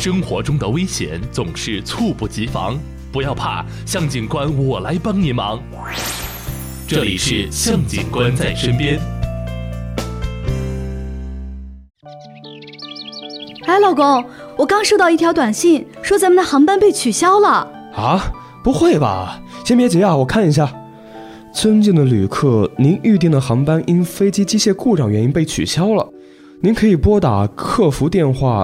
生活中的危险总是猝不及防，不要怕，向警官我来帮你忙。这里是向警官在身边。 哎，老公，我刚收到一条短信，说咱们的航班被取消了。 啊？不会吧？先别急啊，我看一下。尊敬的旅客，您预订的航班因飞机机械故障原因被取消了。您可以拨打客服电话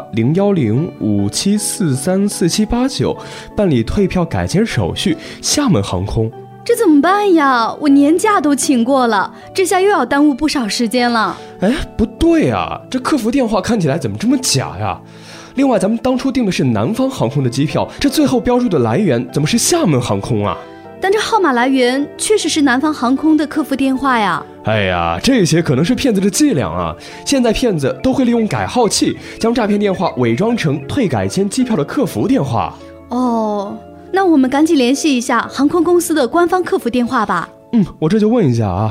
01057434789办理退票改签手续。厦门航空。 这怎么办呀？我年假都请过了，这下又要耽误不少时间了。 哎，不对啊，这客服电话看起来怎么这么假呀？另外，咱们当初订的是南方航空的机票，这最后标注的来源怎么是厦门航空啊？ 但这号码来源确实是南方航空的客服电话呀。 哎呀，这些可能是骗子的伎俩啊！现在骗子都会利用改号器，将诈骗电话伪装成退改签机票的客服电话。 哦，那我们赶紧联系一下航空公司的官方客服电话吧。 我这就问一下啊。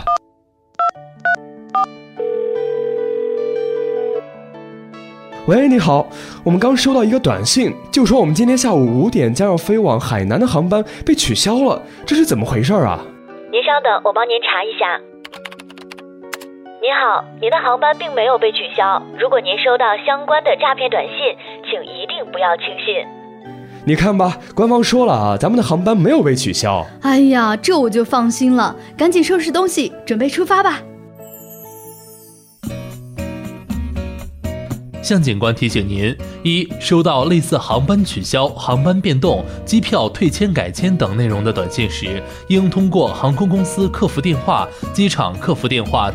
喂，你好，我们刚收到一个短信，就说我们今天下午5点将要飞往海南的航班被取消了，这是怎么回事啊？ 您稍等，我帮您查一下。您好，您的航班并没有被取消，如果您收到相关的诈骗短信，请一定不要轻信。 你看吧，官方说了啊，咱们的航班没有被取消。 哎呀，这我就放心了，赶紧收拾东西，准备出发吧。 向警官提醒您：一、收到类似航班取消、航班变动、机票退签改签等内容的短信时，应通过航空公司客服电话、机场客服电话